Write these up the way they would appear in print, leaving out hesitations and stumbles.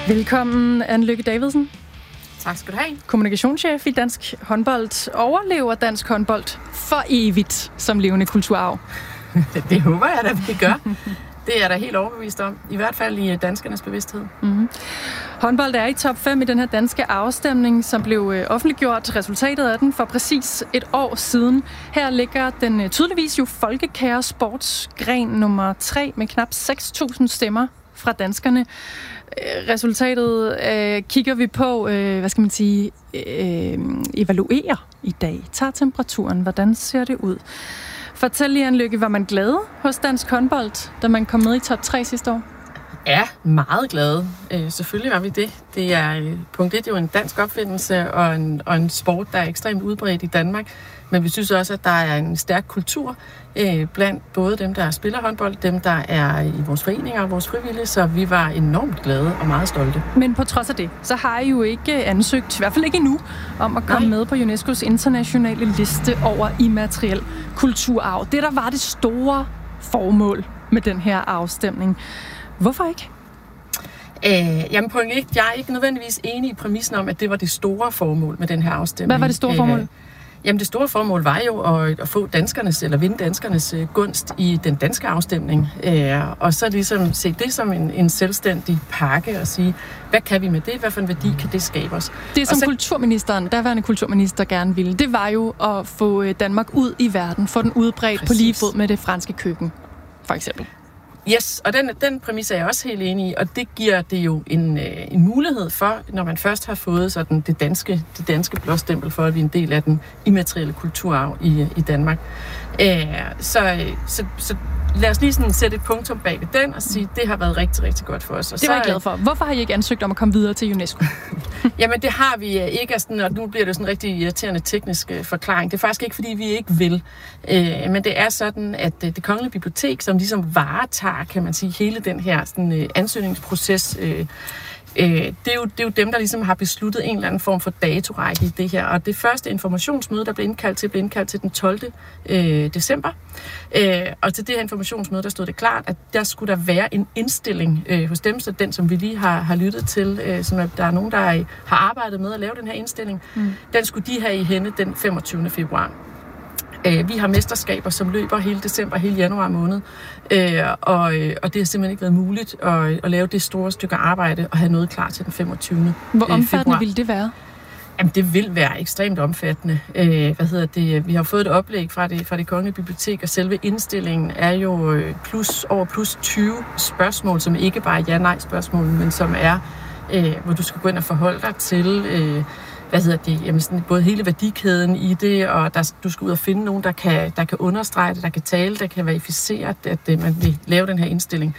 Velkommen, Anne-Lykke Davidsen. Tak skal du have. Kommunikationschef i Dansk Håndbold. Overlever dansk håndbold for evigt som levende kulturarv? Det håber jeg da, vi gør. Det er jeg da helt overbevist om. I hvert fald i danskernes bevidsthed. Mm-hmm. Håndbold er i top 5 i den her danske afstemning, som blev offentliggjort resultatet af den for præcis et år siden. Her ligger den tydeligvis jo folkekære sportsgren nummer 3 med knap 6.000 stemmer fra danskerne. Resultatet kigger vi på, evaluerer i dag. Tager temperaturen. Hvordan ser det ud? Fortæl lige, Anne-Lykke, var man glad hos dansk håndbold, da man kom med i top 3 sidste år? Ja, meget glade. Selvfølgelig var vi det. Det er punkt 1 jo en dansk opfindelse og en sport, der er ekstremt udbredt i Danmark. Men vi synes også, at der er en stærk kultur blandt både dem, der spiller håndbold, dem, der er i vores foreninger og vores frivillige, så vi var enormt glade og meget stolte. Men på trods af det, så har I jo ikke ansøgt, i hvert fald ikke endnu, om at komme med på UNESCO's internationale liste over immateriel kulturarv. Det, der var det store formål med den her afstemning. Hvorfor ikke? Jamen point 1, jeg er ikke nødvendigvis enig i præmissen om, at det var det store formål med den her afstemning. Hvad var det store formål? Jamen det store formål var jo at få danskernes, eller vinde danskernes gunst i den danske afstemning. Og så ligesom se det som en selvstændig pakke og sige, hvad kan vi med det? Hvad for en værdi kan det skabe os? Det som daværende kulturminister gerne ville, det var jo at få Danmark ud i verden, få den udbredt på lige fod med det franske køkken, for eksempel. Yes, og den præmis er jeg også helt enig i, og det giver det jo en mulighed for, når man først har fået sådan det danske blåstempel for, at vi er en del af den immaterielle kulturarv i Danmark. Så lad os lige sådan sætte et punktum bag ved den og sige, at det har været rigtig, rigtig godt for os. Og det var jeg glad for. Hvorfor har I ikke ansøgt om at komme videre til UNESCO? Jamen det har vi ikke, og nu bliver det sådan en rigtig irriterende teknisk forklaring. Det er faktisk ikke, fordi vi ikke vil. Men det er sådan, at Det Kongelige Bibliotek, som ligesom varetager, kan man sige, hele den her sådan, ansøgningsproces, det er jo dem, der ligesom har besluttet en eller anden form for datorække i det her. Og det første informationsmøde, der blev indkaldt til den 12. december. Og til det her informationsmøde, der stod det klart, at der skulle der være en indstilling hos dem, så den, som vi lige har lyttet til, som der er nogen, der har arbejdet med at lave den her indstilling, den skulle de have i hænde den 25. februar. Vi har mesterskaber, som løber hele december, hele januar måned, og det har simpelthen ikke været muligt at lave det store stykke arbejde og have noget klar til den 25. Hvor omfattende ville det være? Jamen, det vil være ekstremt omfattende. Vi har fået et oplæg fra det Kongelige Bibliotek, og selve indstillingen er jo plus 20 spørgsmål, som ikke bare er ja-nej-spørgsmål, men som er, hvor du skal gå ind og forholde dig til jamen sådan, både hele værdikæden i det, og du skal ud og finde nogen, der kan understrege det, der kan tale, der kan verificere, at man vil lave den her indstilling.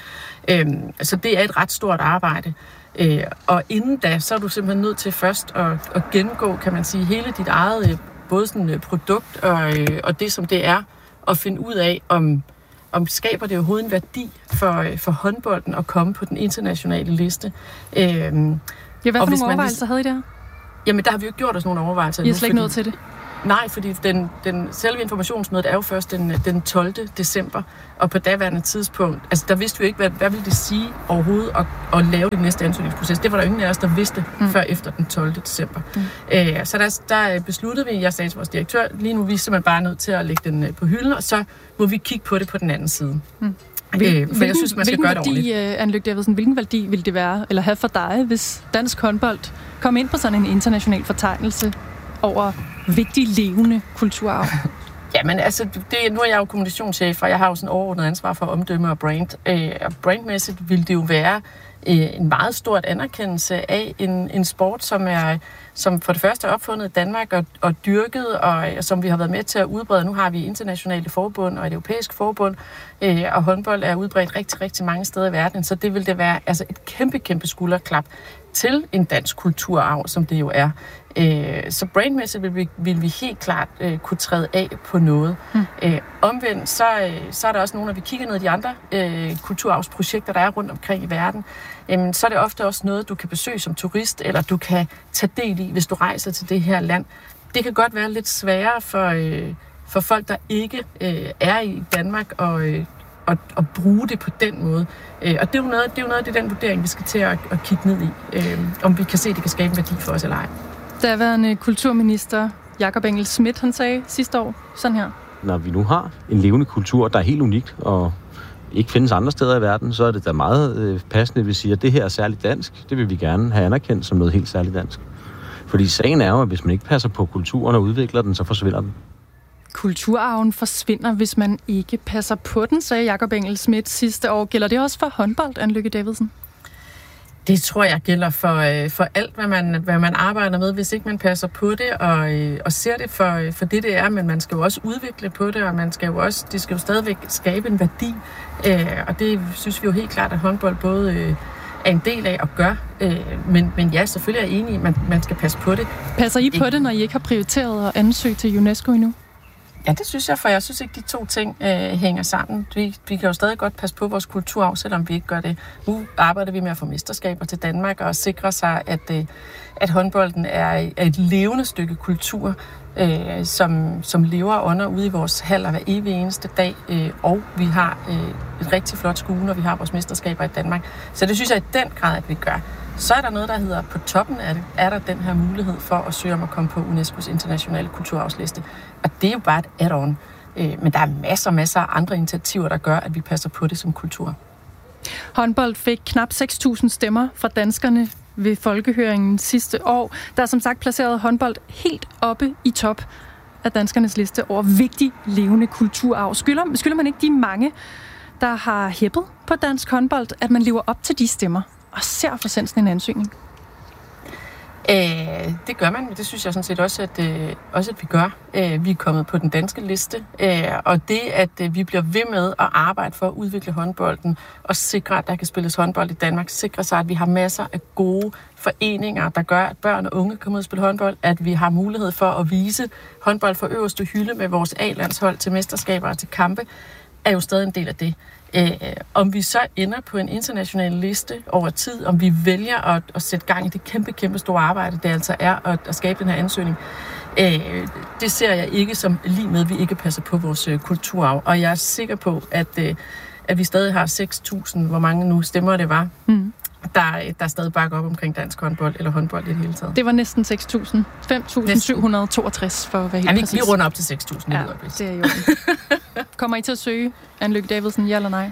Så det er et ret stort arbejde. Og inden da, så er du simpelthen nødt til først at gennemgå, kan man sige, hele dit eget både sådan produkt og det, som det er, og finde ud af, om skaber det overhovedet en værdi for håndbolden at komme på den internationale liste. Hvad for nogle overvejelser havde I der? Jamen, der har vi jo ikke gjort os nogle overvejelser. I har slet ikke nået til det? Nej, fordi selve informationsmødet er jo først den 12. december, og på daværende tidspunkt, altså der vidste vi jo ikke, hvad ville det sige overhovedet at lave den næste ansøgningsproces. Det var der ingen af os, der vidste før efter den 12. december. Så der besluttede vi, jeg sagde til vores direktør, lige nu er vi simpelthen bare nødt til at lægge den på hylden, og så må vi kigge på det på den anden side. For jeg synes, man skal gøre det ordentligt. Anne-Lykke Davidsen, hvilken værdi ville det være, eller have for dig, hvis dansk håndbold kom ind på sådan en international fortegnelse over vigtig levende kulturarv? Jamen altså, nu er jeg jo kommunikationschef, og jeg har jo sådan overordnet ansvar for omdømme og brand. Og brandmæssigt ville det jo være en meget stort anerkendelse af en sport, som for det første er opfundet i Danmark og dyrket, og som vi har været med til at udbrede. Nu har vi internationale forbund og et europæisk forbund, og håndbold er udbredt rigtig, rigtig mange steder i verden, så det vil det være altså et kæmpe, kæmpe skulderklap til en dansk kulturarv, som det jo er. Så brandmæssigt vil vi helt klart kunne træde af på noget. Omvendt, så er der også nogle, når vi kigger ned i de andre kulturarvsprojekter, der er rundt omkring i verden, så er det ofte også noget, du kan besøge som turist, eller du kan tage del i, hvis du rejser til det her land. Det kan godt være lidt sværere for folk, der ikke er i Danmark, at bruge det på den måde. Og det er jo noget af den vurdering, vi skal til at kigge ned i, om vi kan se, at det kan skabe en værdi for os eller ej. Daværende kulturminister Jakob Engel-Schmidt, han sagde sidste år sådan her. Når vi nu har en levende kultur, der er helt unikt og ikke findes andre steder i verden, så er det da meget passende, at vi siger, at det her er særligt dansk. Det vil vi gerne have anerkendt som noget helt særligt dansk. Fordi sagen er jo, at hvis man ikke passer på kulturen og udvikler den, så forsvinder den. Kulturarven forsvinder, hvis man ikke passer på den, sagde Jakob Engel-Schmidt sidste år. Gælder det også for håndbold, Anne Lykke Davidsen? Det tror jeg gælder for alt, hvad man arbejder med, hvis ikke man passer på det og ser det for det er. Men man skal jo også udvikle på det, og det skal jo stadigvæk skabe en værdi. Og det synes vi jo helt klart, at håndbold både er en del af at gøre. Men ja, selvfølgelig er jeg enig i, at man skal passe på det. Passer I på det, når I ikke har prioriteret at ansøge til UNESCO endnu? Ja, det synes jeg, for jeg synes ikke, de to ting hænger sammen. Vi kan jo stadig godt passe på vores kulturarv, selvom vi ikke gør det. Nu arbejder vi med at få mesterskaber til Danmark og sikre sig, at håndbolden er et levende stykke kultur, som lever under ude i vores haller hver evig eneste dag. Og vi har et rigtig flot skue, når vi har vores mesterskaber i Danmark. Så det synes jeg i den grad, at vi gør. Så er der noget, der hedder, på toppen af det, er der den her mulighed for at søge om at komme på UNESCO's internationale kulturarvsliste. Og det er jo bare et add-on. Men der er masser af andre initiativer, der gør, at vi passer på det som kultur. Håndbold fik knap 6.000 stemmer fra danskerne ved folkehøringen sidste år. Der er som sagt placeret håndbold helt oppe i top af danskernes liste over vigtig levende kulturarv. Skylder man ikke de mange, der har hæppet på dansk håndbold, at man lever op til de stemmer og ser for sendt sådan en ansøgning? Det gør man, men det synes jeg sådan set også, at vi gør. Vi er kommet på den danske liste, og det, at vi bliver ved med at arbejde for at udvikle håndbolden og sikre, at der kan spilles håndbold i Danmark, sikre sig, at vi har masser af gode foreninger, der gør, at børn og unge kommer ud og spille håndbold, at vi har mulighed for at vise håndbold for øverste hylde med vores A-landshold til mesterskaber og til kampe, er jo stadig en del af det. Om vi så ender på en international liste over tid, om vi vælger at sætte gang i det kæmpe store arbejde, det altså er at skabe den her ansøgning, det ser jeg ikke som lige med, at vi ikke passer på vores kulturarv. Og jeg er sikker på, at vi stadig har 6.000, hvor mange nu stemmer det var, der stadig bakker op omkring dansk håndbold eller håndbold i det hele taget. Det var næsten 6.000. 5.762 for at være helt præcis. Vi runder op til 6.000. Ja, det er jo. Kommer I til at søge, Anne Lykke Davidsen, ja eller nej?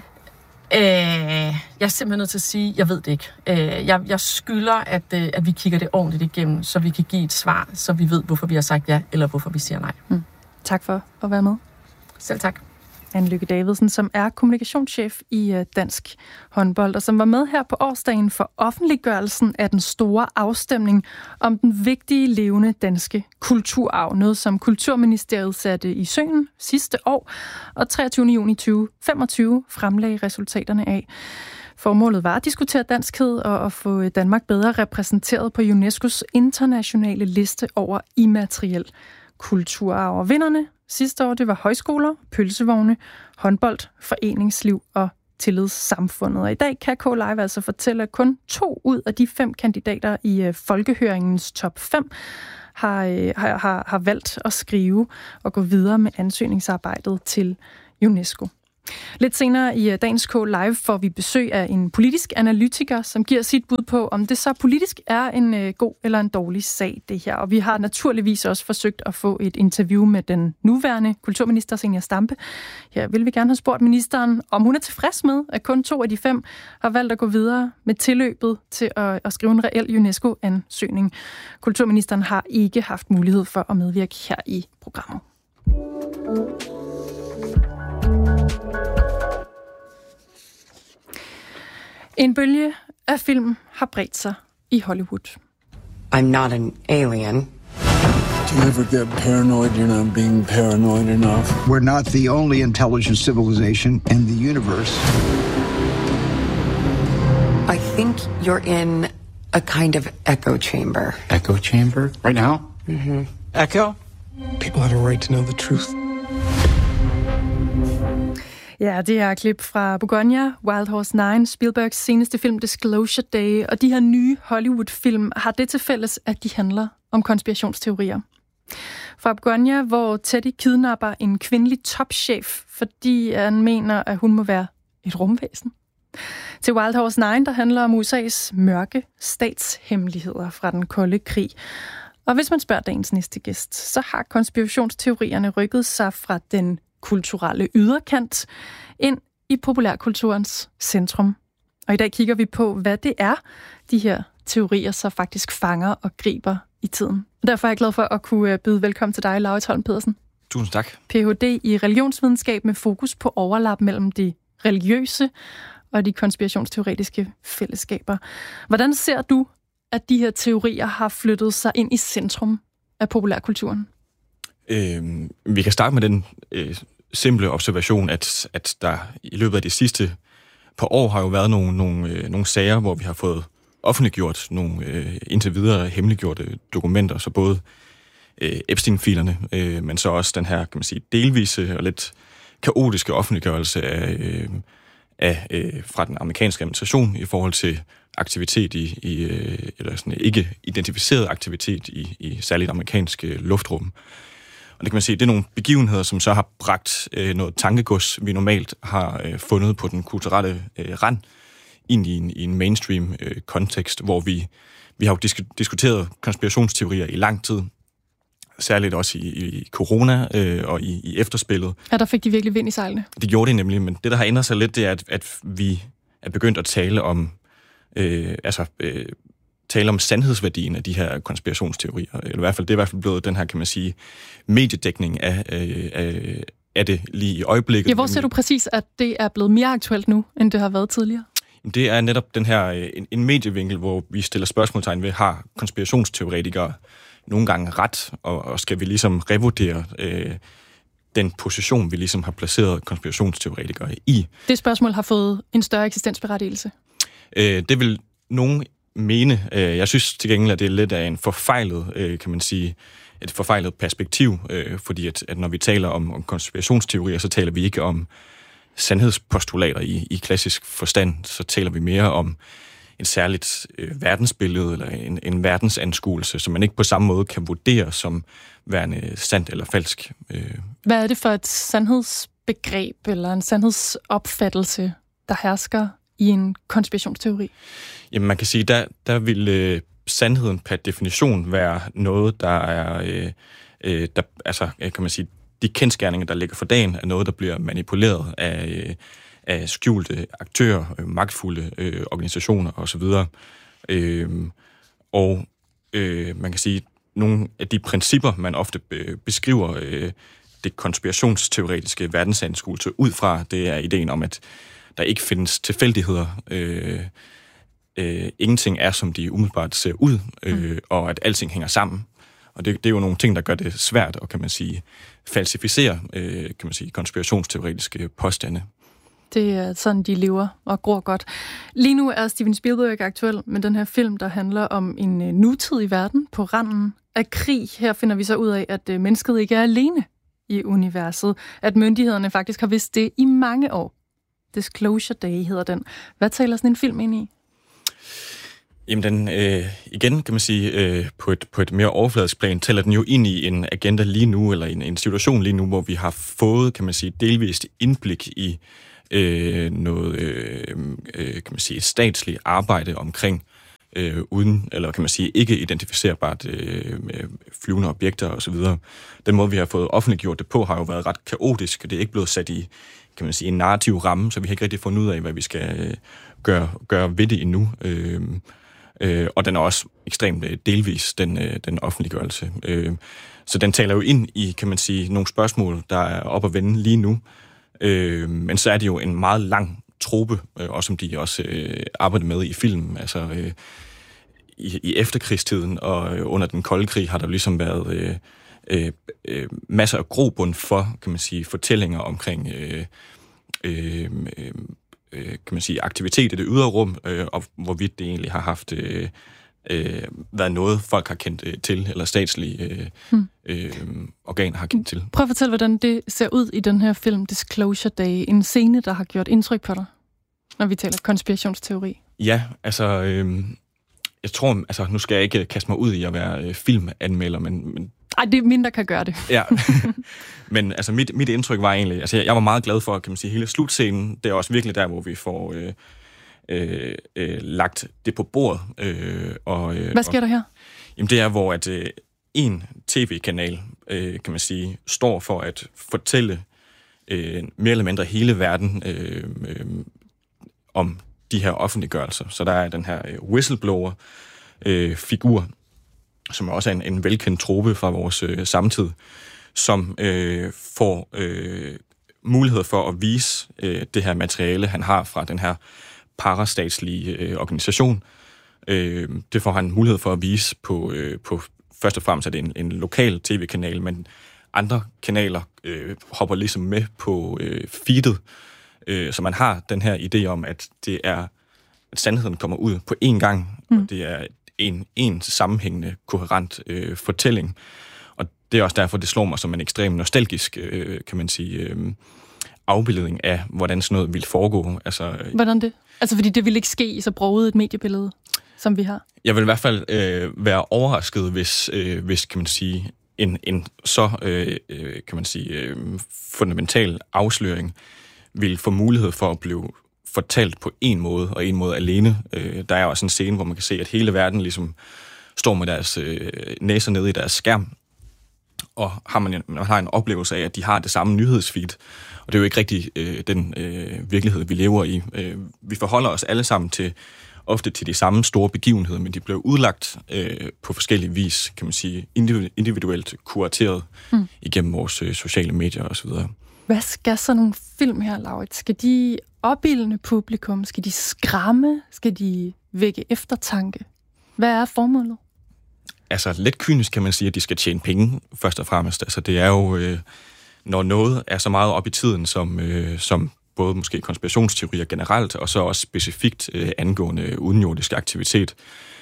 Jeg er simpelthen nødt til at sige, jeg ved det ikke. Jeg skylder, at vi kigger det ordentligt igennem, så vi kan give et svar, så vi ved, hvorfor vi har sagt ja, eller hvorfor vi siger nej. Tak for at være med. Selv tak. Anne Lykke Davidsen, som er kommunikationschef i Dansk Håndbold, og som var med her på årsdagen for offentliggørelsen af den store afstemning om den vigtige levende danske kulturarv. Noget, som Kulturministeriet satte i søen sidste år, og 23. juni 2025 fremlagde resultaterne af. Formålet var at diskutere danskhed og at få Danmark bedre repræsenteret på UNESCO's internationale liste over immateriel kulturarv. Og vinderne sidste år, det var højskoler, pølsevogne, håndbold, foreningsliv og tillidssamfundet. Og i dag kan K-Live altså fortælle, at kun 2 ud af de 5 kandidater i folkehøringens top 5 har valgt at skrive og gå videre med ansøgningsarbejdet til UNESCO. Lidt senere i dagens K-Live får vi besøg af en politisk analytiker, som giver sit bud på, om det så politisk er en god eller en dårlig sag, det her. Og vi har naturligvis også forsøgt at få et interview med den nuværende kulturminister, Zenia Stampe. Her vil vi gerne have spurgt ministeren, om hun er tilfreds med, at kun 2 af de 5 har valgt at gå videre med tilløbet til at skrive en reel UNESCO-ansøgning. Kulturministeren har ikke haft mulighed for at medvirke her i programmet. En bølge af film har bredt sig i Hollywood. I'm not an alien. Do you ever get paranoid you're not being paranoid enough? We're not the only intelligent civilization in the universe. I think you're in a kind of echo chamber. Echo chamber? Right now? Mm-hmm. Echo? People have a right to know the truth. Ja, det er et klip fra Begonia, Wild Horse 9, Spielbergs seneste film Disclosure Day, og de her nye Hollywood-film har det til fælles, at de handler om konspirationsteorier. Fra Begonia, hvor Teddy kidnapper en kvindelig topchef, fordi han mener, at hun må være et rumvæsen. Til Wild Horse 9, der handler om USA's mørke statshemmeligheder fra den kolde krig. Og hvis man spørger dagens næste gæst, så har konspirationsteorierne rykket sig fra den kulturelle yderkant ind i populærkulturens centrum. Og i dag kigger vi på, hvad det er, de her teorier så faktisk fanger og griber i tiden. Derfor er jeg glad for at kunne byde velkommen til dig, Laurits Holm Pedersen. Tusind tak. Ph.D. i religionsvidenskab med fokus på overlap mellem de religiøse og de konspirationsteoretiske fællesskaber. Hvordan ser du, at de her teorier har flyttet sig ind i centrum af populærkulturen? Vi kan starte med den simple observation, at der i løbet af de sidste par år har jo været nogle sager, hvor vi har fået offentliggjort nogle indtil videre hemmeliggjorte dokumenter, så både Epstein-filerne, men så også den her, kan man sige, delvise og lidt kaotiske offentliggørelse fra den amerikanske administration i forhold til aktivitet eller sådan ikke identificeret aktivitet i særligt amerikansk luftrum. Og det kan man sige, det er nogle begivenheder, som så har bragt noget tankegods, vi normalt har fundet på den kulturelle rand, ind i en mainstream kontekst, hvor vi har jo diskuteret konspirationsteorier i lang tid, særligt også i corona og i efterspillet. Ja, der fik de virkelig vind i sejlene. Det gjorde de nemlig, men det, der har ændret sig lidt, det er, at vi er begyndt at tale om tale om sandhedsværdien af de her konspirationsteorier. Eller i hvert fald, det er i hvert fald blevet den her, kan man sige, mediedækning af det lige i øjeblikket. Ja, hvor ser du præcis, at det er blevet mere aktuelt nu, end det har været tidligere? Det er netop den her en medievinkel, hvor vi stiller spørgsmålstegn ved, har konspirationsteoretikere nogle gange ret, og skal vi ligesom revurdere den position, vi ligesom har placeret konspirationsteoretikere i. Det spørgsmål har fået en større eksistensberettigelse? Det vil nogen mene. Jeg synes til gengæld, at det er lidt af en forfejlet, kan man sige, et forfejlet perspektiv, fordi at når vi taler om konspirationsteorier, så taler vi ikke om sandhedspostulater i klassisk forstand, så taler vi mere om et særligt verdensbillede eller en verdensanskuelse, som man ikke på samme måde kan vurdere som værende sandt eller falsk. Hvad er det for et sandhedsbegreb eller en sandhedsopfattelse, der hersker i en konspirationsteori? Jamen man kan sige, der vil sandheden per definition være noget, der er, kan man sige, de kendsgerninger, der ligger for dagen, er noget, der bliver manipuleret af skjulte aktører, magtfulde organisationer osv. Man kan sige, nogle af de principper, man ofte beskriver det konspirationsteoretiske verdensanskuelse ud fra, det er ideen om, at der ikke findes tilfældigheder. Ingenting er, som de umiddelbart ser ud, og at alting hænger sammen. Og det er jo nogle ting, der gør det svært at, kan man sige, falsificere, kan man sige, konspirationsteoretiske påstande. Det er sådan, de lever og gror godt. Lige nu er Steven Spielberg aktuel med den her film, der handler om en nutidig verden på randen af krig. Her finder vi så ud af, at mennesket ikke er alene i universet. At myndighederne faktisk har vidst det i mange år. Disclosure Day hedder den. Hvad taler sådan en film ind i? Jamen den, igen kan man sige, på et mere overfladisk plan, tæller den jo ind i en agenda lige nu, eller en situation lige nu, hvor vi har fået, kan man sige, delvist indblik i noget, kan man sige, statsligt arbejde omkring uden, eller kan man sige, ikke identificerbart flyvende objekter osv. Den måde, vi har fået offentliggjort det på, har jo været ret kaotisk, og det er ikke blevet sat i, kan man sige, en narrativ ramme, så vi har ikke rigtig fundet ud af, hvad vi skal gøre ved det endnu. Og den er også ekstremt delvis, den offentliggørelse. Så den taler jo ind i, kan man sige, nogle spørgsmål, der er op at vende lige nu. Men så er det jo en meget lang trope, og som de også arbejder med i filmen. Altså i efterkrigstiden og under den kolde krig har der ligesom været masser af grobund for, kan man sige, fortællinger omkring kan man sige, aktivitet i det ydre rum, og hvorvidt det egentlig har haft været noget, folk har kendt til, eller statslige organer har kendt til. Prøv at fortælle, hvordan det ser ud i den her film, Disclosure Day. En scene, der har gjort indtryk på dig, når vi taler konspirationsteori. Ja, altså, jeg tror, altså, nu skal jeg ikke kaste mig ud i at være filmanmelder, men Ej, det er mindre, kan gøre det. Ja, men altså mit indtryk var egentlig, altså jeg var meget glad for, kan man sige, hele slutscenen. Det er også virkelig der, hvor vi får lagt det på bordet. Hvad sker der her? Jamen det er, hvor at en tv-kanal, kan man sige, står for at fortælle mere eller mindre hele verden om de her offentliggørelser. Så der er den her whistleblower-figur, som også er en velkendt trope fra vores samtid, som får mulighed for at vise det her materiale, han har fra den her parastatslige organisation. Det får han mulighed for at vise på først og fremmest er det en lokal tv-kanal, men andre kanaler hopper ligesom med på feedet, så man har den her idé om, at det er at sandheden kommer ud på én gang, og det er en sammenhængende, koherent fortælling. Og det er også derfor, det slår mig som en ekstremt nostalgisk, kan man sige, afbildning af, hvordan sådan noget ville foregå. Altså, hvordan det? Altså, fordi det ville ikke ske i så broget et mediebillede, som vi har. Jeg vil i hvert fald være overrasket, hvis kan man sige, en så kan man sige, fundamental afsløring vil få mulighed for at blive fortalt på en måde, og en måde alene. Der er også en scene, hvor man kan se, at hele verden ligesom står med deres næser nede i deres skærm, og man har en oplevelse af, at de har det samme nyhedsfeed. Og det er jo ikke rigtig den virkelighed, vi lever i. Vi forholder os alle sammen ofte til de samme store begivenheder, men de blev udlagt på forskellige vis, kan man sige, individuelt kurateret igennem vores sociale medier osv. Hvad skal sådan nogle film her, Laurits? Skal de opildne publikum? Skal de skræmme? Skal de vække eftertanke? Hvad er formålet? Altså lidt kynisk kan man sige, at de skal tjene penge, først og fremmest. Altså det er jo, når noget er så meget op i tiden, som både måske konspirationsteorier generelt, og så også specifikt angående udenjordisk aktivitet,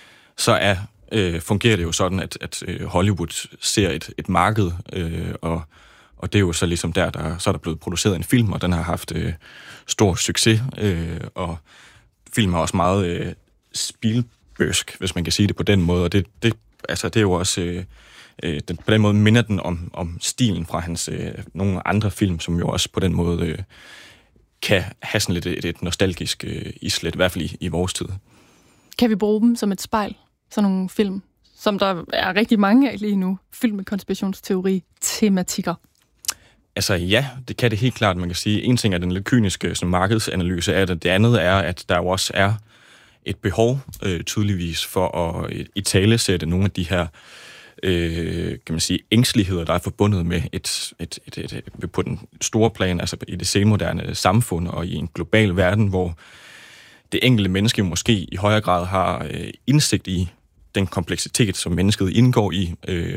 så fungerer det jo sådan, at Hollywood ser et marked, og det er jo så ligesom så er der blevet produceret en film, og den har haft stor succes, og filmen er også meget Spielbergsk, hvis man kan sige det på den måde, og det er jo også på den måde minder den om stilen fra hans nogle andre film, som jo også på den måde kan have sådan lidt et nostalgisk islet, i hvert fald i vores tid. Kan vi bruge dem som et spejl, sådan nogle film, som der er rigtig mange af lige nu, fyldt med konspirationsteori-tematikker? Altså ja, det kan det helt klart, man kan sige. En ting er den lidt kyniske markedsanalyse af det. Det andet er, at der jo også er et behov tydeligvis for at italesætte nogle af de her kan man sige, ængsteligheder, der er forbundet med på den store plan, altså i det senmoderne samfund og i en global verden, hvor det enkelte menneske måske i højere grad har indsigt i den kompleksitet, som mennesket indgår i.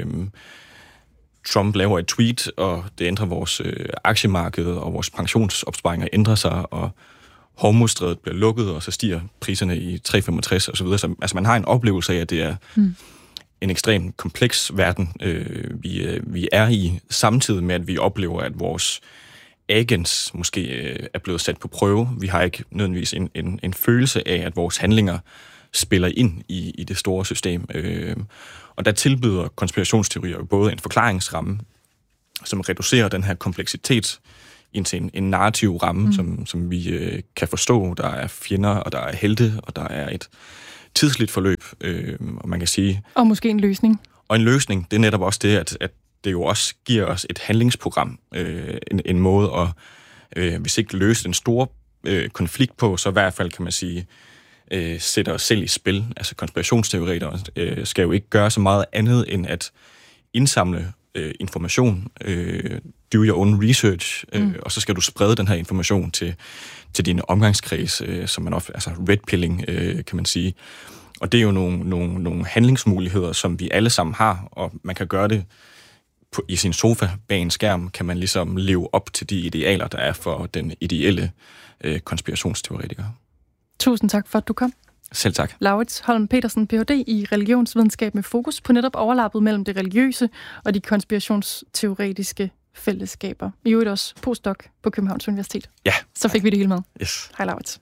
Trump laver et tweet, og det ændrer vores aktiemarked, og vores pensionsopsparinger ændrer sig, og Hormuzstrædet bliver lukket, og så stiger priserne i 3,65 og så videre. Så, altså man har en oplevelse af, at det er en ekstremt kompleks verden, vi er i, samtidig med, at vi oplever, at vores agens måske er blevet sat på prøve. Vi har ikke nødvendigvis en følelse af, at vores handlinger spiller ind i det store system. Og der tilbyder konspirationsteorier jo både en forklaringsramme, som reducerer den her kompleksitet indtil en narrativ ramme, som vi kan forstå. Der er fjender, og der er helte, og der er et tidsligt forløb, og man kan sige... Og måske en løsning. Og en løsning, det er netop også det, at det jo også giver os et handlingsprogram, en måde at, hvis ikke løse den store konflikt på, så i hvert fald, kan man sige, sætter os selv i spil. Altså konspirationsteoreter skal jo ikke gøre så meget andet, end at indsamle information, do your own research, og så skal du sprede den her information til din omgangskreds, som man ofte, altså redpilling, kan man sige. Og det er jo nogle handlingsmuligheder, som vi alle sammen har, og man kan gøre det i sin sofa bag en skærm, kan man ligesom leve op til de idealer, der er for den ideelle konspirationsteoretiker. Tusind tak for, at du kom. Selv tak. Laurits Holm Petersen, Ph.D. i religionsvidenskab med fokus på netop overlappet mellem det religiøse og de konspirationsteoretiske fællesskaber. I øvrigt også postdoc på Københavns Universitet. Ja. Så fik vi det hele med. Yes. Hej Laurits.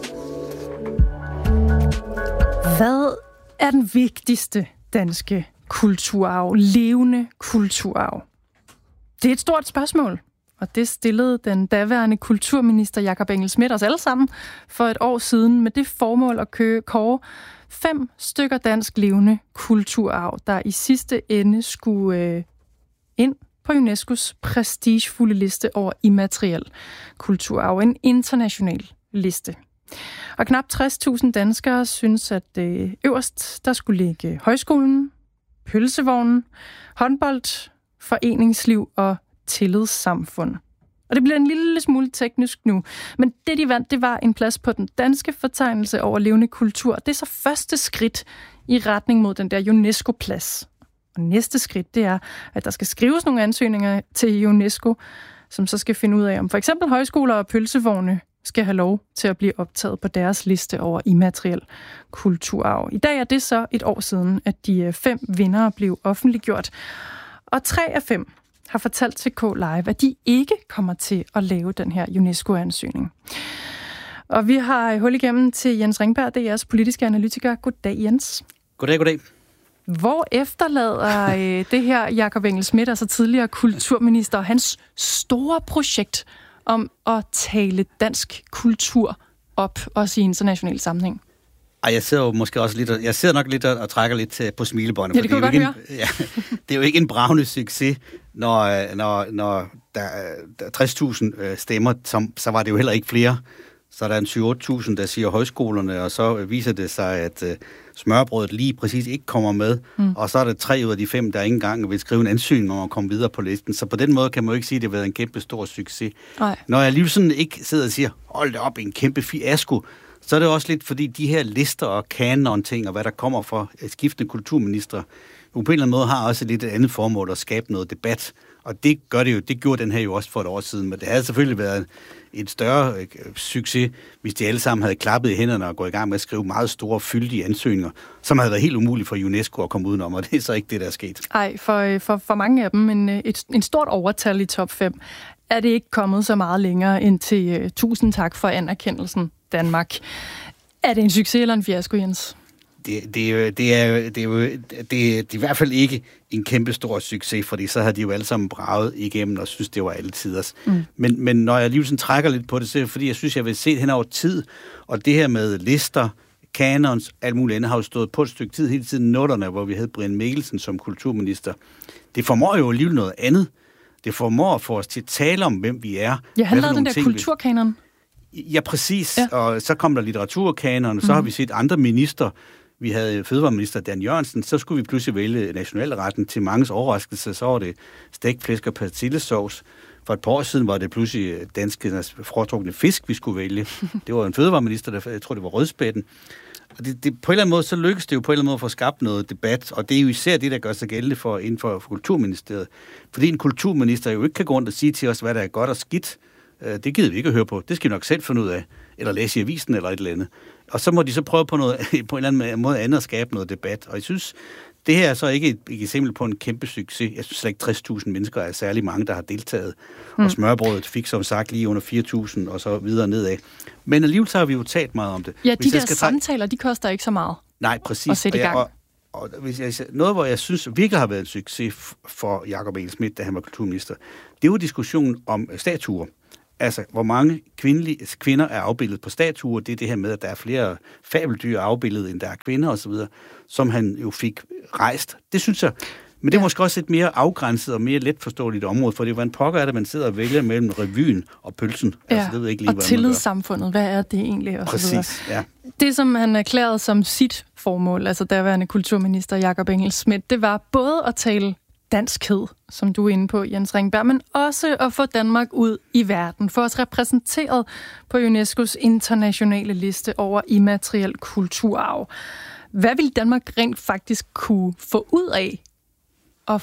Hvad er den vigtigste danske kulturarv, levende kulturarv? Det er et stort spørgsmål, og det stillede den daværende kulturminister Jakob Engel-Schmidt os alle sammen for et år siden med det formål at kåre 5 stykker dansk levende kulturarv, der i sidste ende skulle ind på UNESCO's prestigefulde liste over immateriel kulturarv, en international liste. Og knap 60.000 danskere synes, at øverst der skulle ligge højskolen, pølsevognen, håndbold, foreningsliv og tillidssamfund. Og det bliver en lille smule teknisk nu, men det de vandt, det var en plads på den danske fortegnelse over levende kultur. Det er så første skridt i retning mod den der UNESCO-plads. Og næste skridt, det er, at der skal skrives nogle ansøgninger til UNESCO, som så skal finde ud af, om for eksempel højskoler og pølsevogne skal have lov til at blive optaget på deres liste over immateriel kulturarv. I dag er det så et år siden, at de 5 vindere blev offentliggjort. Og 3 af 5 har fortalt til K-Live, at de ikke kommer til at lave den her UNESCO-ansøgning. Og vi har hul igennem til Jens Ringberg, DR's politiske analytiker. Goddag, Jens. Goddag. Hvor efterlader det her Jakob Engel-Schmidt, altså tidligere kulturminister, hans store projekt om at tale dansk kultur op, også i international sammenhæng? Jeg sidder jo måske også lidt, jeg sidder nok lidt og trækker lidt på smilebåndet. Ja, det kan du godt høre. Det er jo ikke en bravende succes, når der er 60.000 stemmer, så var det jo heller ikke flere. Så der er en 7-8.000, der siger højskolerne, og så viser det sig, at smørbrødet lige præcis ikke kommer med. Og så er det 3 ud af de 5, der ikke engang vil skrive en ansøgning om at komme videre på listen. Så på den måde kan man jo ikke sige, at det har været en kæmpe stor succes. Nej. Når jeg lige sådan ikke sidder og siger, hold det op, en kæmpe fiasko, så er det også lidt, fordi de her lister og kanon-ting, og hvad der kommer fra skiftende kulturministre, på en eller anden måde har også lidt et andet formål at skabe noget debat. Og det gør det jo, det gjorde den her jo også for et år siden, men det havde selvfølgelig været et større succes, hvis de alle sammen havde klappet i hænderne og gået i gang med at skrive meget store, fyldige ansøgninger, som havde været helt umuligt for UNESCO at komme udenom, og det er så ikke det, der er sket. Ej, for mange af dem, en stort overtal i top 5, er det ikke kommet så meget længere end til tusind tak for anerkendelsen, Danmark. Er det en succes eller en fiasko, Jens? Det er i hvert fald ikke en kæmpe stor succes, fordi så havde de jo alle sammen braget igennem og synes, det var alle tiders. Men når jeg lige sådan trækker lidt på det, så er det fordi, jeg synes, jeg vil se det hen over tid, og det her med lister, kanons, alt muligt andet har jo stået på et stykke tid hele tiden nullerne, hvor vi havde Brian Mikkelsen som kulturminister. Det formår jo alligevel noget andet. Det formår for os til at tale om, hvem vi er. Ja, han lavede den der kulturkanon. Ja, præcis. Ja. Og så kom der litteraturkanon, og så har vi set andre minister. Vi havde fødevareminister Dan Jørgensen, så skulle vi pludselig vælge nationalretten. Til manges overraskelse, så var det stegt flæsk og persillesauce. For et par år siden var det pludselig danskernes foretrukne fisk, vi skulle vælge. Det var en fødevareminister, jeg tror, det var rødspætten. Og det, på en eller anden måde, så lykkes det jo på en eller anden måde for at skabe noget debat, og det er jo især det, der gør sig gældende for inden for Kulturministeriet. Fordi en kulturminister jo ikke kan gå rundt og sige til os, hvad der er godt og skidt. Det gider vi ikke at høre på. Det skal vi nok selv finde ud af. Eller læse i avisen eller et eller andet. Og så må de så prøve på en eller anden måde andet at skabe noget debat. Og jeg synes, det her er så ikke et eksempel på en kæmpe succes. Jeg synes slet ikke 60.000 mennesker er særlig mange, der har deltaget. Og smørbrødet fik som sagt lige under 4.000 og så videre nedad. Men alligevel så har vi jo talt meget om det. Ja, de der samtaler, de koster ikke så meget. Nej, præcis. At sætte i gang. Og hvis noget, hvor jeg synes virkelig har været en succes for Jakob Engel-Schmidt, da han var kulturminister, det er jo diskussionen om statuer. Altså, hvor mange kvinder er afbildet på statuer, det er det her med, at der er flere fabeldyr afbildet, end der er kvinder osv., som han jo fik rejst. Det synes jeg. Men det er måske også et mere afgrænset og mere letforståeligt område, for det var en pokker af det, man sidder og vælger mellem revyen og pølsen. Ja, altså, det ved jeg ikke lige, og tillidssamfundet, hvad er det egentlig? Og præcis, ja. Det, som han erklærede som sit formål, altså daværende kulturminister Jakob Engel-Schmidt, det var både at tale danskhed, som du er inde på, Jens Ringberg, men også at få Danmark ud i verden, få os repræsenteret på UNESCO's internationale liste over immateriel kulturarv. Hvad vil Danmark rent faktisk kunne få ud af at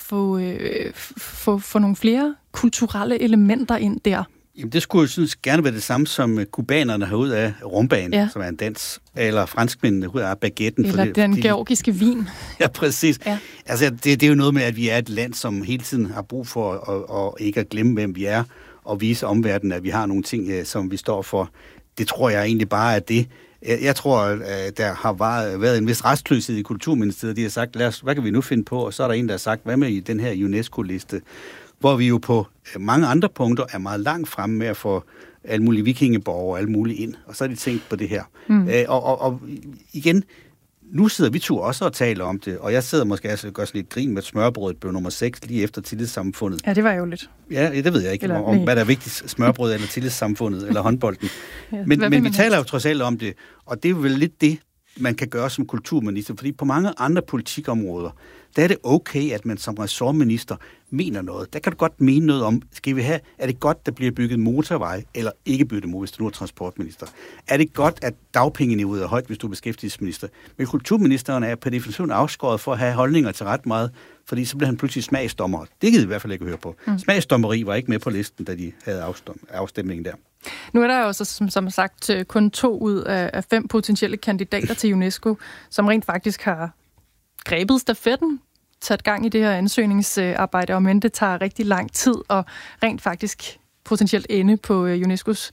få nogle flere kulturelle elementer ind der? Jamen, det skulle jo synes gerne være det samme, som kubanerne har ud af rumbanen, som er en dans, eller franskmændene ud af baguetten. Eller den georgiske vin. Ja, præcis. Ja. Altså, det er jo noget med, at vi er et land, som hele tiden har brug for at ikke at glemme, hvem vi er, og vise omverdenen, at vi har nogle ting, som vi står for. Det tror jeg egentlig bare er det. Jeg tror, at der har været en vis restløshed i Kulturministeriet. De har sagt, hvad kan vi nu finde på? Og så er der en, der har sagt, hvad med i den her UNESCO-liste? Hvor vi jo på mange andre punkter er meget langt fremme med at få alle mulige vikingeborger og alle mulige ind. Og så er de tænkt på det her. Og igen, nu sidder vi to også og taler om det, og jeg sidder måske også og gør sådan lidt grin med, at smørbrødet blev nummer 6 lige efter tillidssamfundet. Ja, det var jo lidt. Ja, det ved jeg ikke, om hvad der er vigtigst, smørbrødet eller tillidssamfundet eller håndbolden. Men vi taler jo trods alt om det, og det er vel lidt det, man kan gøre som kulturminister, fordi på mange andre politikområder, der er det okay, at man som ressortminister mener noget. Der kan du godt mene noget om, er det godt, der bliver bygget motorvej, eller ikke bygget motorvej, hvis du nu er transportminister? Er det godt, at dagpengeniveauet er højt, hvis du er beskæftigelsesminister? Men kulturministeren er per definition afskåret for at have holdninger til ret meget, fordi så bliver han pludselig smagsdommer. Det gider i hvert fald ikke høre på. Smagsdommeri var ikke med på listen, da de havde afstemningen der. Nu er der jo så, som sagt, kun 2 ud af 5 potentielle kandidater til UNESCO, som rent faktisk har grebet stafetten, sat gang i det her ansøgningsarbejde, og men det tager rigtig lang tid, og rent faktisk potentielt ende på UNESCO's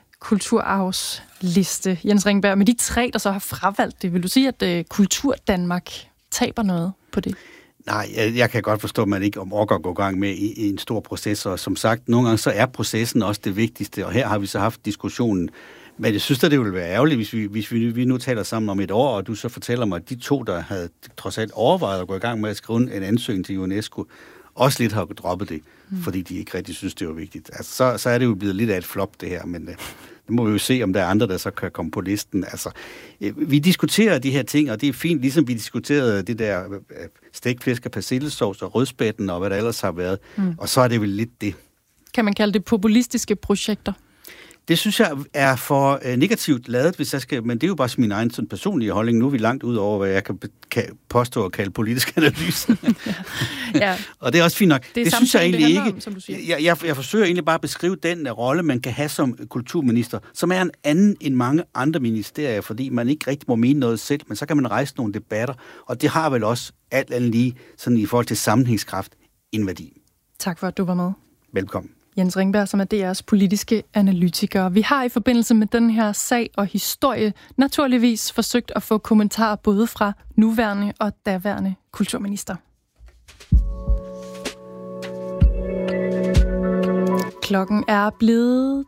kulturarvsliste. Jens Ringberg, med de 3, der så har fravalgt det, vil du sige, at Kultur Danmark taber noget på det? Nej, jeg kan godt forstå, at man ikke orker at gå i gang med i en stor proces, og som sagt, nogle gange så er processen også det vigtigste, og her har vi så haft diskussionen. Men jeg synes, at det ville være ærgerligt, hvis vi nu taler sammen om et år, og du så fortæller mig, at de 2, der havde trods alt overvejet at gå i gang med at skrive en ansøgning til UNESCO, også lidt har droppet det, fordi de ikke rigtig synes, det var vigtigt. Altså, så er det jo blevet lidt af et flop, det her, men nu må vi jo se, om der er andre, der så kan komme på listen. Altså, vi diskuterer de her ting, og det er fint, ligesom vi diskuterede det der stegt flæsk og persillesovs og rødspætten og hvad der ellers har været, og så er det vel lidt det. Kan man kalde det populistiske projekter? Det synes jeg er for negativt ladet, hvis jeg skal, men det er jo bare min egen sådan personlige holdning. Nu er vi langt ud over, hvad jeg kan påstå at kalde politisk analyse. Ja. Og det er også fint nok. Det synes jeg egentlig ikke. Om, som du siger. Jeg forsøger egentlig bare at beskrive den rolle, man kan have som kulturminister, som er en anden end mange andre ministerier, fordi man ikke rigtig må mene noget selv, men så kan man rejse nogle debatter, og det har vel også alt andet lige, sådan i forhold til sammenhængskraft, en værdi. Tak for, at du var med. Velkommen. Jens Ringberg, som er DR's politiske analytiker. Vi har i forbindelse med den her sag og historie naturligvis forsøgt at få kommentarer både fra nuværende og daværende kulturminister. Klokken er blevet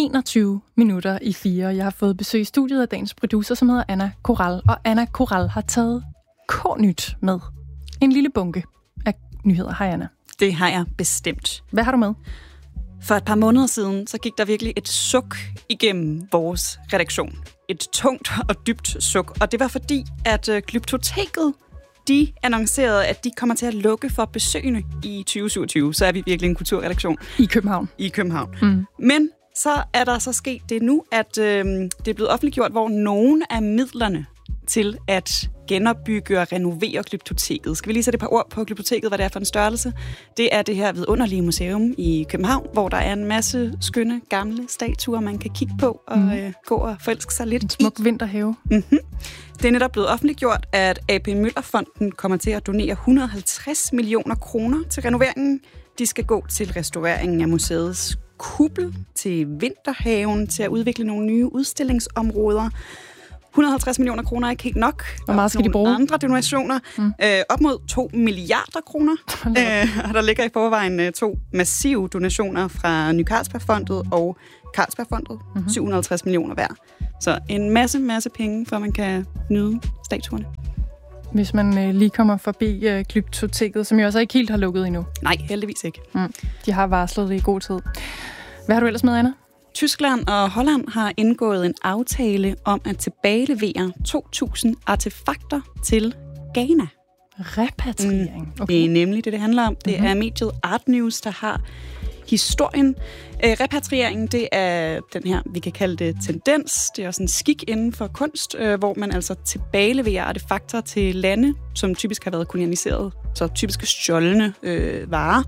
21:04. Jeg har fået besøg i studiet af dagens producer, som hedder Anna Koral. Og Anna Koral har taget K-nyt med. En lille bunke af nyheder. Hej Anna. Det har jeg bestemt. Hvad har du med? For et par måneder siden, så gik der virkelig et suk igennem vores redaktion. Et tungt og dybt suk. Og det var fordi, at Glyptoteket, de annoncerede, at de kommer til at lukke for besøgende i 2027. Så er vi virkelig en kulturredaktion. I København. I København. Men så er der så sket det nu, at det er blevet offentliggjort, hvor nogle af midlerne til at genopbygge og renovere Glyptoteket. Skal vi lige sætte et par ord på Glyptoteket, hvad det er for en størrelse? Det er det her vidunderlige museum i København, hvor der er en masse skønne, gamle statuer, man kan kigge på og gå og forelske sig lidt i. En smuk vinterhave. Det er netop blevet offentliggjort, at AP Møller-fonden kommer til at donere 150 millioner kroner til renoveringen. De skal gå til restaureringen af museets kuppel, til vinterhaven, til at udvikle nogle nye udstillingsområder. 150 millioner kroner er ikke helt nok. Hvor meget skal de bruge? Andre donationer. Op mod 2 milliarder kroner. Og der ligger i forvejen 2 massive donationer fra Ny Carlsbergfondet og Carlsbergfondet. 750 millioner hver. Så en masse penge, for man kan nyde statuerne. Hvis man lige kommer forbi Glyptoteket, som jo også ikke helt har lukket endnu. Nej, heldigvis ikke. De har varslet det i god tid. Hvad har du ellers med, Anna? Tyskland og Holland har indgået en aftale om at tilbagelevere 2.000 artefakter til Ghana. Repatriering. Okay. Det er nemlig det handler om. Det er mediet Art News, der har historien. Repatrieringen, det er den her, vi kan kalde det tendens. Det er også en skik inden for kunst, hvor man altså tilbageleverer artefakter til lande, som typisk har været kolonialiseret, så typisk stjålne varer.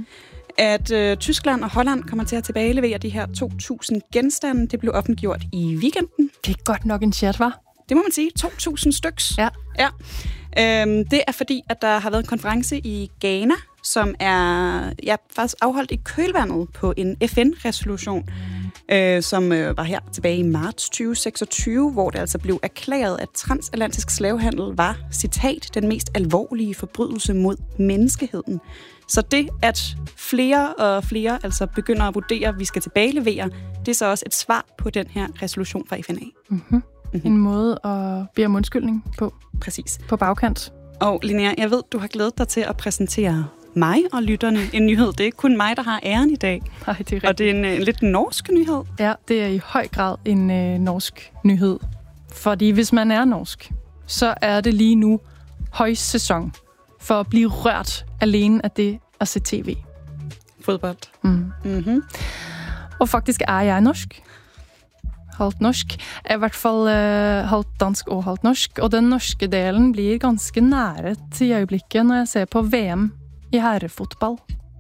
At Tyskland og Holland kommer til at tilbagelevere de her 2.000 genstande. Det blev offentliggjort i weekenden. Det er godt nok en chat, hva'? Det må man sige. 2.000 styks. Ja. Det er fordi, at der har været en konference i Ghana, som er faktisk afholdt i kølvandet på en FN-resolution, som var her tilbage i marts 2026, hvor det altså blev erklæret, at transatlantisk slavehandel var, citat, den mest alvorlige forbrydelse mod menneskeheden. Så det, at flere og flere altså begynder at vurdere, at vi skal tilbagelevere, det er så også et svar på den her resolution fra FNA. Mm-hmm. En måde at bede om undskyldning på. Præcis. På bagkant. Og Linnea, jeg ved, du har glædet dig til at præsentere mig og lytterne en nyhed. Det er ikke kun mig, der har æren i dag. Nej, det er rigtigt. Og det er en lidt norsk nyhed. Ja, det er i høj grad en norsk nyhed. Fordi hvis man er norsk, så er det lige nu højsæson for at blive rørt alene af det at se tv. Fodbold. Mm-hmm. Og faktisk er jeg norsk. Halvt norsk. I hvert fall halvt dansk og halvt norsk. Og den norske delen blir ganske nære til øyeblikket når jeg ser på VM i herrefotball.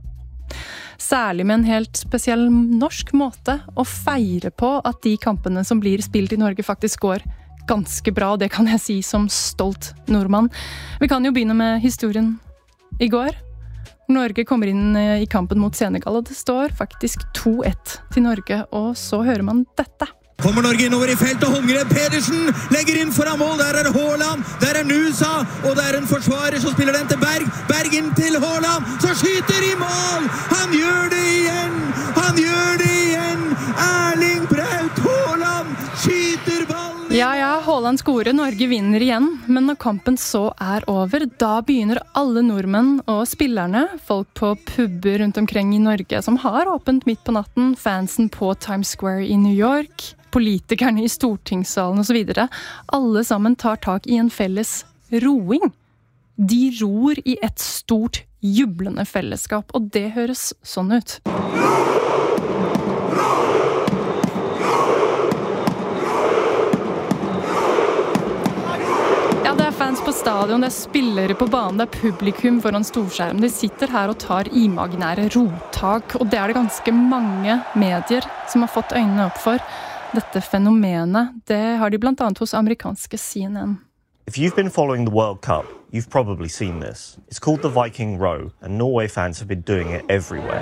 Særlig med en helt spesiell norsk måte å feire på at de kampene som blir spilt i Norge faktisk går ganske bra. Det kan jeg si som stolt nordmann. Vi kan jo begynne med historien i går. Norge kommer inn i kampen mot Senegal, og det står faktisk 2-1 til Norge. Og så hører man dette. Kommer Norge innover i felt, og Holmgren Pedersen legger inn foran mål. Der er Haaland, der er Nusa, og der er en forsvarer som spiller den til Berg. Berg inn til Haaland, så skyter i mål! Han gjør det igjen! Han gjør det igjen! Erling Braut Haaland skyter ballen! Ja, Haaland scorer, Norge vinner igjen. Men når kampen så er over, da begynner alle nordmenn og spillerne, folk på puber rundt omkring i Norge som har åpent midt på natten, fansen på Times Square i New York, politikerne i stortingssalen og så videre, alle sammen tar tak i en felles roing. De ror i et stort, jublende fellesskap, og det høres sånn ut. Ja, det er fans på stadion, det er spillere på banen, det er publikum foran storskjerm. De sitter her og tar imaginære rotak, og det er det ganske mange medier som har fått øynene opp for. Dette fenomenet, det har de blant annet hos amerikanske CNN. If you've been following the World Cup, you've probably seen this. It's called the Viking Row, and Norway fans have been doing it everywhere.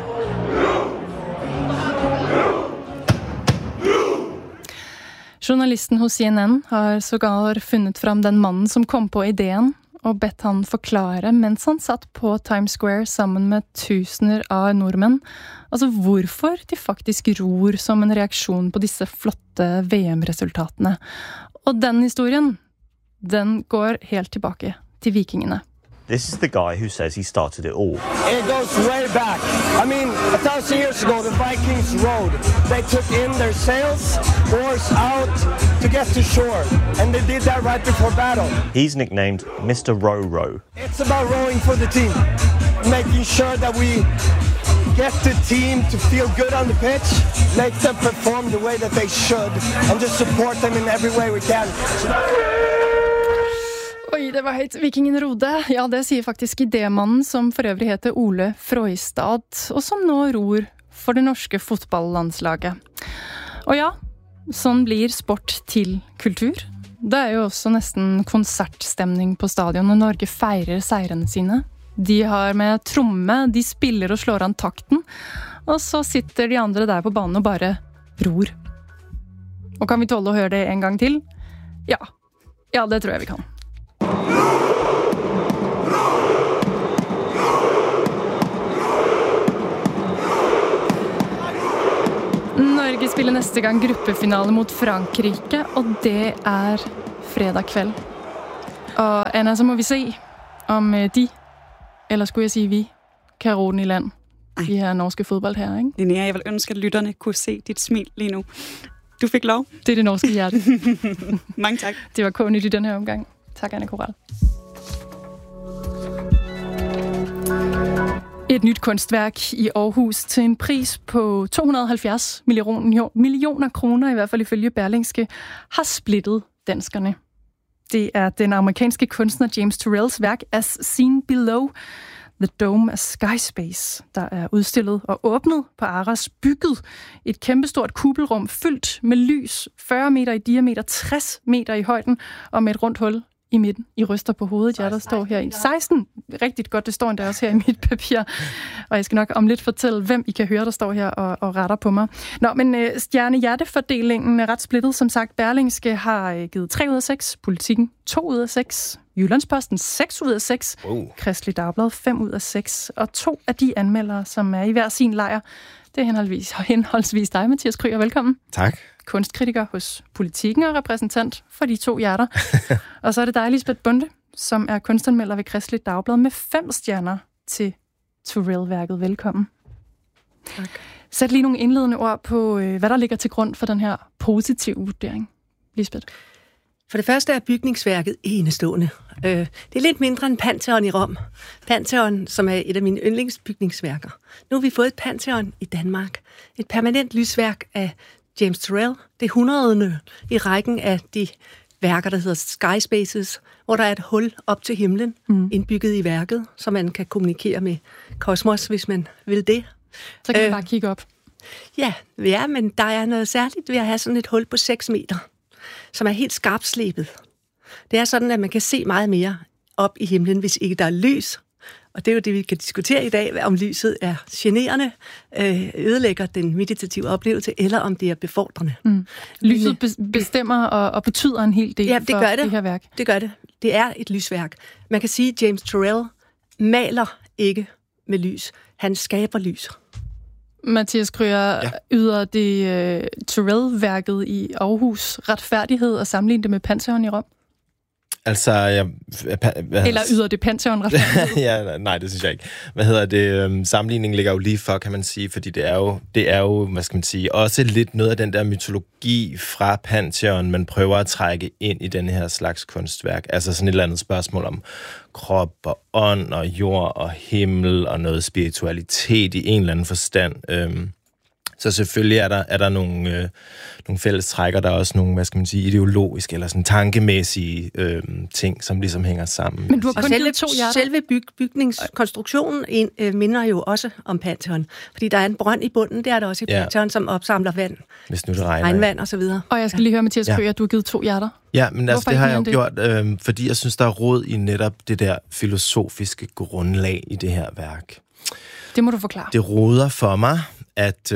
Journalisten hos CNN har sågar funnet fram den mannen som kom på ideen, og bedt han forklare mens han satt på Times Square sammen med tusener av nordmenn. Altså hvorfor de faktisk ror som en reaksjon på disse flotte VM-resultatene. Og den historien, den går helt tilbake til vikingene. This is the guy who says he started it all. It goes way back. I mean, 1,000 years ago, the Vikings rowed. They took in their sails, oars out to get to shore. And they did that right before battle. He's nicknamed Mr. Row Row. It's about rowing for the team. Making sure that we get the team to feel good on the pitch, make them perform the way that they should, and just support them in every way we can. Oi, det var høyt. Vikingen Rode. Ja, det sier faktisk idémannen som for øvrig heter Ole Frøystad, og som nå ror for det norske fotballandslaget. Og ja, sånn blir sport til kultur. Det er jo også nesten konsertstemning på stadion når Norge feirer seirene sine. De har med tromme, de spiller og slår an takten, og så sitter de andre der på banen og bare ror. Og kan vi tåle å høre det en gang til? Ja, det tror jeg vi kan. Norge spiller neste gang gruppefinale mot Frankrike, og det er fredag kveld. Og Anna, så må vi se om de, eller skulle jeg sige vi, kan ro den i land. De her norske fodboldherrer, ikke? Linnea, jeg vil ønske, at lytterne kunne se dit smil lige nu. Du fik lov. Det er det norske hjerte. Mange tak. Det var kun i den her omgang. Tak, Anna Koral. Et nyt kunstværk i Aarhus til en pris på 270 millioner kroner, i hvert fald ifølge Berlingske, har splittet danskerne. Det er den amerikanske kunstner James Turrells værk As Seen Below, The Dome of Skyspace, der er udstillet og åbnet på Aras, bygget et kæmpestort kuppelrum fyldt med lys, 40 meter i diameter, 60 meter i højden og med et rundt hul i midten. I ryster på hovedet, der står her i 16. Rigtig godt, det står endda også her i mit papir. Og jeg skal nok om lidt fortælle, hvem I kan høre, der står her og retter på mig. Nå, men stjerne-hjertefordelingen er ret splittet. Som sagt, Berlingske har givet 3 ud af 6, Politikken 2 ud af 6, Jyllandsposten 6 ud af 6, Kristeligt Dagblad 5 ud af 6, og 2 af de anmeldere, som er i hver sin lejr, det er henholdsvis dig, Mathias Kryger. Velkommen. Tak. Kunstkritiker hos Politikken og repræsentant for de 2 hjerter. Og så er det dig, Lisbeth Bunde, som er kunstanmelder ved Kristeligt Dagblad med 5 stjerner til Turell-værket. Velkommen. Tak. Sæt lige nogle indledende ord på, hvad der ligger til grund for den her positive vurdering. Lisbeth. For det første er bygningsværket enestående. Det er lidt mindre end Pantheon i Rom. Pantheon, som er et af mine yndlingsbygningsværker. Nu har vi fået et Pantheon i Danmark. Et permanent lysværk af James Turrell. Det er 100. i rækken af de værker, der hedder Sky Spaces, hvor der er et hul op til himlen indbygget i værket, så man kan kommunikere med kosmos, hvis man vil det. Så kan man bare kigge op. Ja, men der er noget særligt ved at have sådan et hul på 6 meter, som er helt skarpslebet. Det er sådan, at man kan se meget mere op i himlen, hvis ikke der er lys. Og det er jo det, vi kan diskutere i dag, om lyset er generende, ødelægger den meditative oplevelse, eller om det er befordrende. Lyset bestemmer og betyder en hel del for det her værk. Det gør det. Det er et lysværk. Man kan sige, at James Turrell maler ikke med lys. Han skaber lys. Mathias Kryger, yder det Turell-værket i Aarhus retfærdighed og sammenligne det med Pantheon i Rom? Altså, Eller yder det Pantheon retfærdighed? Nej, det synes jeg ikke. Sammenligningen ligger jo lige for, kan man sige, fordi det er jo, hvad skal man sige, også lidt noget af den der mytologi fra Pantheon, man prøver at trække ind i den her slags kunstværk. Altså sådan et eller andet spørgsmål om krop og ånd og jord og himmel og noget spiritualitet i en eller anden forstand. Så selvfølgelig er der nogle fælles trækker, der er også nogle, hvad skal man sige, ideologiske eller sådan tankemæssige ting, som ligesom hænger sammen. Men du har kun selve bygningskonstruktionen minder jo også om Pantheon, fordi der er en brønd i bunden, det er der også i Pantheon, som opsamler vand. Hvis nu det regner. Regnvand og så videre. Og jeg skal lige høre, Mathias Kryger, at du har givet 2 hjerter. Ja, men altså, det har jeg jo gjort, fordi jeg synes, der er råd i netop det der filosofiske grundlag i det her værk. Det må du forklare. Det roder for mig, at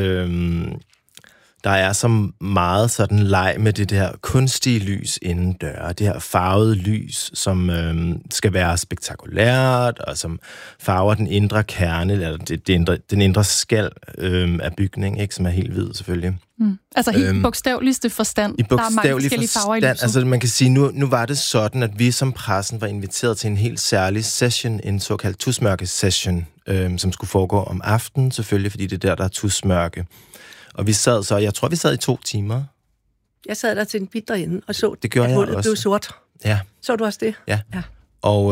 der er så meget sådan leg med det der kunstige lys inden døre, det her farvede lys, som skal være spektakulært, og som farver den indre kerne, eller den indre skal af bygning, ikke, som er helt hvid selvfølgelig. Altså helt bogstaveligste forstand. I bogstavelig der er mange forskellige farver i lyset. Altså man kan sige, nu var det sådan, at vi som pressen var inviteret til en helt særlig session, en såkaldt tusmørke-session, som skulle foregå om aftenen selvfølgelig, fordi det er der er tusmørke. Og vi sad så, jeg tror vi sad i 2 timer. Jeg sad der til en bitre ende og så, det gjorde at hullet blev sort. Ja. Så du også det? Ja. Og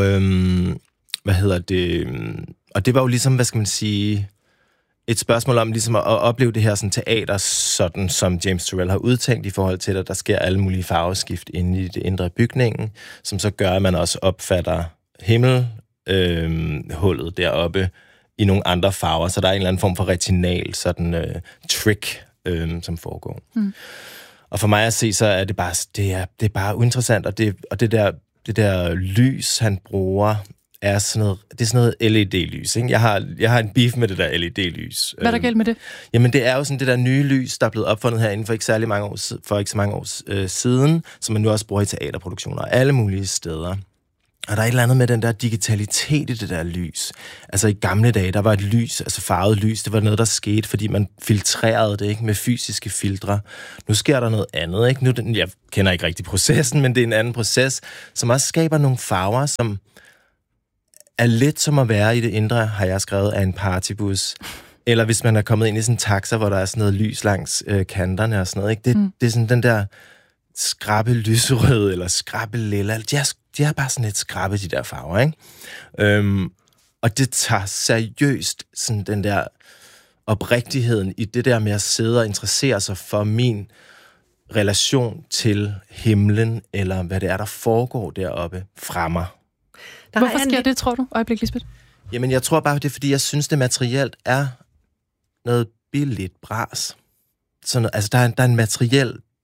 og det var jo ligesom, hvad skal man sige, et spørgsmål om ligesom at opleve det her sådan teater, sådan som James Turrell har udtænkt i forhold til, at der sker alle mulige farveskift inde i det indre bygningen, som så gør, at man også opfatter himmelhullet deroppe i nogle andre farver, så der er en eller anden form for retinal sådan trick, som foregår. Og for mig at se, så er det bare det er bare uinteressant, og det der lys han bruger er sådan noget LED-lys, ikke? Jeg har en beef med det der LED-lys. Hvad er der galt med det? Jamen det er jo sådan det der nye lys, der er blevet opfundet herinde for ikke så mange år siden, som man nu også bruger i teaterproduktioner og alle mulige steder. Og der er et eller andet med den der digitalitet i det der lys. Altså i gamle dage, der var et lys, altså farvet lys, det var noget, der skete, fordi man filtrerede det, ikke, med fysiske filtre. Nu sker der noget andet, ikke? Jeg kender ikke rigtig processen, men det er en anden proces, som også skaber nogle farver, som er lidt som at være i det indre, har jeg skrevet, af en partybus. Eller hvis man er kommet ind i sådan en taxa, hvor der er sådan noget lys langs kanterne og sådan noget, ikke? Det er sådan den der skrappe lyserød eller skrappe lilla. De er bare sådan lidt skrappe, de der farver, ikke? Og det tager seriøst sådan den der oprigtigheden i det der med at sidde og interessere sig for min relation til himlen, eller hvad det er, der foregår deroppe fra mig. Hvorfor sker det, tror du? Øjeblik, Lisbeth. Jamen, jeg tror bare, det er, fordi jeg synes, det materielt er noget billigt bras. Altså, der er en materiel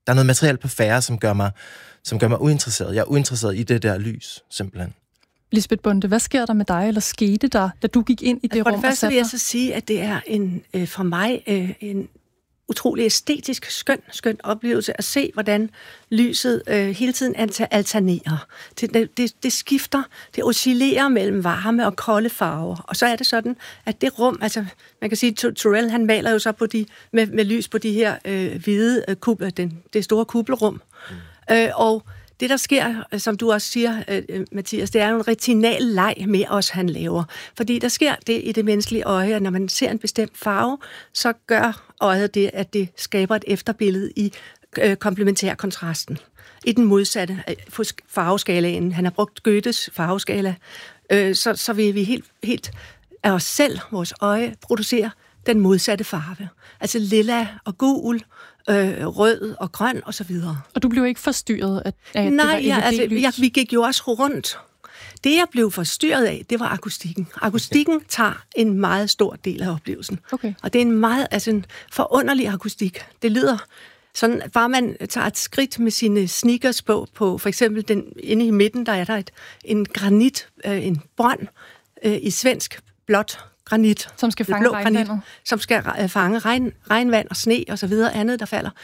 Der er noget materiale på færre, som gør mig uinteresseret. Jeg er uinteresseret i det der lys, simpelthen. Lisbeth Bonde, hvad sker der med dig, eller skete der, da du gik ind i det rum? For det første vil jeg så sige, at det er for mig en utrolig æstetisk, skøn oplevelse at se, hvordan lyset hele tiden alternerer. Det skifter, det oscillerer mellem varme og kolde farver. Og så er det sådan, at det rum, altså man kan sige, Turell, han maler jo så på med lys på de her hvide det store kuppelrum. Og det, der sker, som du også siger, Mathias, det er en retinal leg med os, han laver. Fordi der sker det i det menneskelige øje, at når man ser en bestemt farve, så gør øjet det, at det skaber et efterbillede i komplementærkontrasten. I den modsatte farveskalaen. Han har brugt Goethes farveskala. Så vil vi helt af os selv, vores øje, producere den modsatte farve. Altså lilla og gul, rød og grøn og så videre. Og du blev ikke forstyrret af Nej, vi gik jo også rundt. Det, jeg blev forstyrret af, det var akustikken. Akustikken tager en meget stor del af oplevelsen. Okay. Og det er en forunderlig akustik. Det lyder sådan, bare man tager et skridt med sine sneakers på for eksempel inde i midten, der er der en granit, en brønd i svensk blåt granit. Som skal fange regnvandet. Granit, som skal fange regnvand og sne og så videre, andet der falder.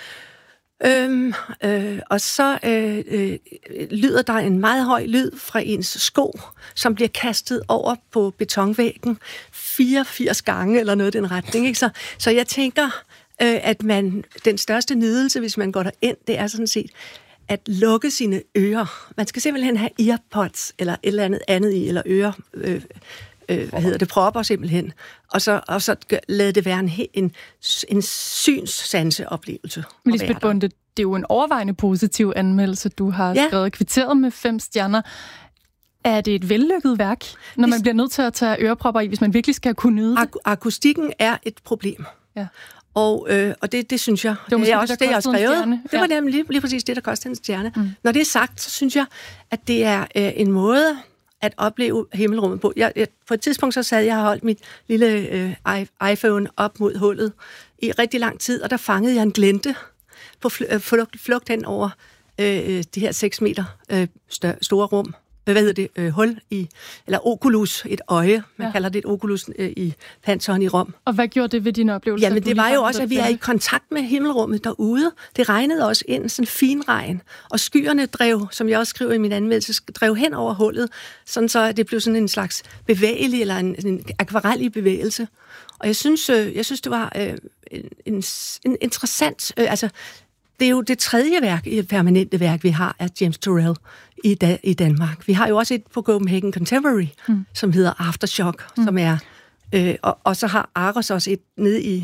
Og så lyder der en meget høj lyd fra ens sko, som bliver kastet over på betonvæggen 84 gange eller noget i den retning. Ikke? Så jeg tænker, at den største nydelse, hvis man går derind, det er sådan set at lukke sine ører. Man skal simpelthen have earpods eller et eller andet i, eller ører... propper simpelthen, og så lade det være en synssanseoplevelse. Lisbeth Bonde, det er jo en overvejende positiv anmeldelse, du har skrevet, kvitteret med 5 stjerner. Er det et vellykket værk, når man bliver nødt til at tage ørepropper i, hvis man virkelig skal kunne nyde det? Akustikken er et problem. Ja. Og det synes jeg. Det var også det, jeg har skrevet. Det var nemlig lige præcis det, der kostede en stjerne. Når det er sagt, så synes jeg, at det er en måde at opleve himmelrummet på. På et tidspunkt så sad jeg og holdt mit lille iPhone op mod hullet i rigtig lang tid, og der fangede jeg en glente på flugt hen over det her 6 meter store rum. Hul i, eller oculus, et øje. Man kalder det et oculus i Pantheon i Rom. Og hvad gjorde det ved dine oplevelser? Jamen, det var jo også, at vi er i kontakt med himmelrummet derude. Det regnede også ind, sådan fin regn. Og skyerne drev, som jeg også skriver i min anmeldelse, drev hen over hullet, sådan så det blev sådan en slags bevægelig, eller en akvarellig bevægelse. Og jeg synes det var en interessant... det er jo det tredje permanente værk, vi har af James Turell i Danmark. Vi har jo også et på Copenhagen Contemporary, som hedder Aftershock, som er... og så har Aros også et nede i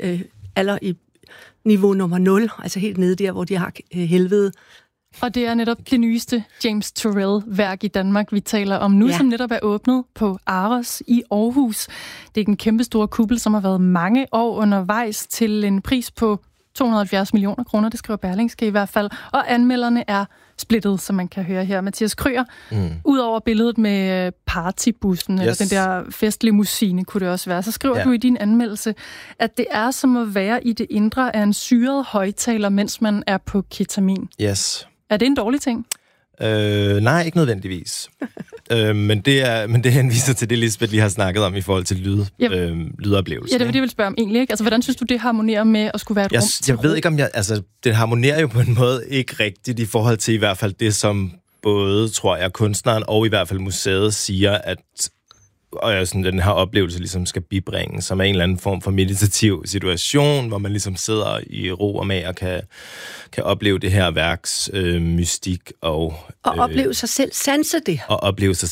niveau nummer 0, altså helt nede der, hvor de har helvede. Og det er netop det nyeste James Turell-værk i Danmark, vi taler om nu, som netop er åbnet på Aros i Aarhus. Det er en kæmpestor kuppel, som har været mange år undervejs til en pris på 270 millioner kroner, det skriver Berlingske i hvert fald. Og anmelderne er splittet, som man kan høre her. Mathias Krøyer, udover billedet med partybussen, eller den der festlimousine, kunne det også være, så skriver du i din anmeldelse, at det er som at være i det indre af en syret højtaler, mens man er på ketamin. Yes. Er det en dårlig ting? Nej, ikke nødvendigvis. Men det henviser til det, Lisbeth lige har snakket om i forhold til lydoplevelsen. Ja, det var det, jeg ville spørge om egentlig, ikke? Altså, hvordan synes du, det harmonerer med at skulle være et rum? Jeg ved ikke, om det harmonerer jo på en måde ikke rigtigt i forhold til i hvert fald det, som både, tror jeg, kunstneren og i hvert fald museet siger, at sådan, den her oplevelse ligesom skal bibringe, som er en eller anden form for meditativ situation, hvor man ligesom sidder i ro og mag og kan opleve det her værks mystik og opleve sig selv, sanse det. Og opleve sig